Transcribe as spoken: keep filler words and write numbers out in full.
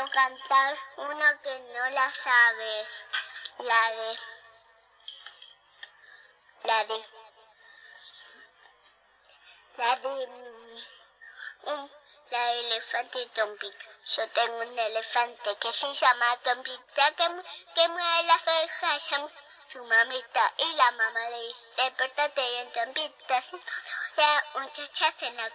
quiero cantar una que no la sabes. La de... La de... La de... Un, la de elefante y Tompita. Yo tengo un elefante que se llama Tompita, que, que mueve las orejas a su mamita. Y la mamá le dice, despertate bien, Tompita. Si no, muchachas en la